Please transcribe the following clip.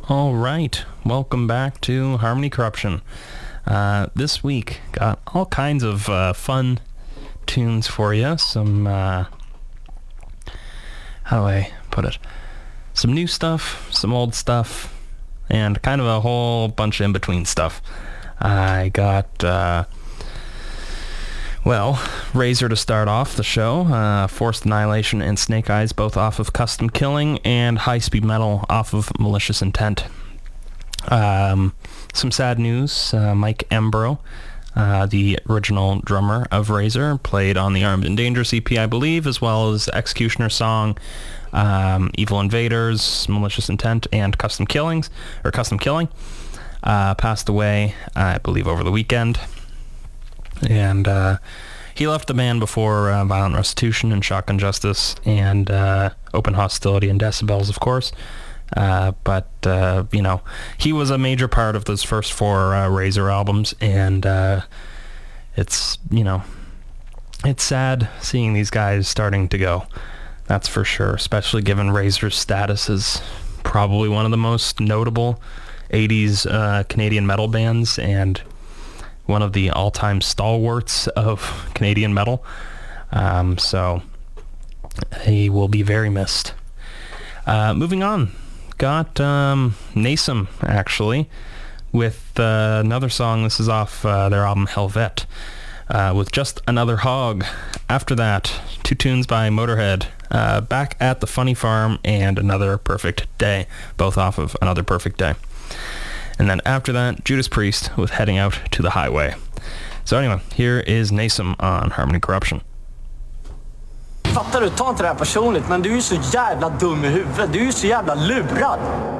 All right, welcome back to Harmony Corruption. This week, got all kinds of fun tunes for you. Some, how do I put it? Some new stuff, some old stuff, and kind of a whole bunch of in-between stuff. I got, Razor to start off the show, Forced Annihilation and Snake Eyes, both off of Custom Killing, and High Speed Metal off of Malicious Intent. Some sad news, Mike Embro, the original drummer of Razor, played on the Armed and Dangerous EP, I believe, as well as Executioner Song, Evil Invaders, Malicious Intent, and Custom Killing, passed away, I believe, over the weekend. And he left the band before Violent Restitution and Shotgun Justice and Open Hostility and Decibels, of course. But he was a major part of those first four Razor albums, and it's sad seeing these guys starting to go. That's for sure, especially given Razor's status as probably one of the most notable 80s Canadian metal bands and one of the all-time stalwarts of Canadian metal. So he will be very missed. Moving on, got Nasum, actually, with another song. This is off their album Helvet, with Just Another Hog. After that, two tunes by Motorhead, Back at the Funny Farm and Another Perfect Day, both off of Another Perfect Day. And then after that, Judas Priest with Heading Out to the Highway. So anyway, here is Nasum on Harmony Corruption. Fattar du, ta inte det här personligt, men du är ju så jävla dum i huvudet. Du är ju så jävla lurad.